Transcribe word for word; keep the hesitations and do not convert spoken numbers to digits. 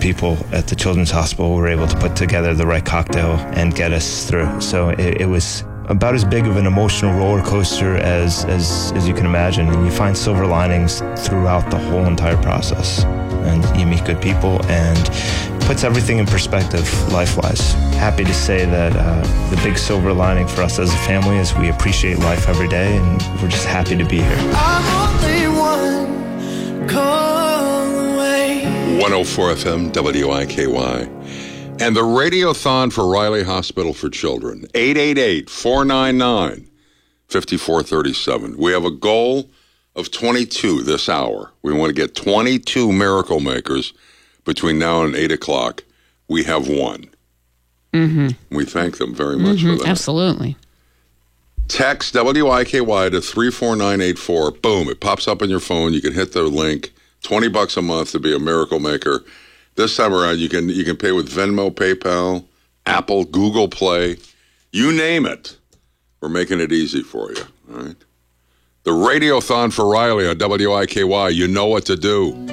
people at the Children's Hospital were able to put together the right cocktail and get us through. So it, it was about as big of an emotional roller coaster as, as as you can imagine, and you find silver linings throughout the whole entire process, and you meet good people, and puts everything in perspective life-wise. Happy to say that uh, the big silver lining for us as a family is we appreciate life every day, and we're just happy to be here. I'm only one call away. one oh four F M, W I K Y. And the Radiothon for Riley Hospital for Children, eight eight eight, four nine nine, five four three seven. We have a goal of twenty-two this hour. We want to get twenty-two miracle makers between now and eight o'clock. We have one. Mm-hmm. We thank them very much mm-hmm. for that. Absolutely. Text W I K Y to three four nine eight four. Boom, it pops up on your phone. You can hit the link. twenty bucks a month to be a miracle maker. This time around, you can you can pay with Venmo, PayPal, Apple, Google Play. You name it. We're making it easy for you. All right. The Radiothon for Riley on W I K Y. You know what to do.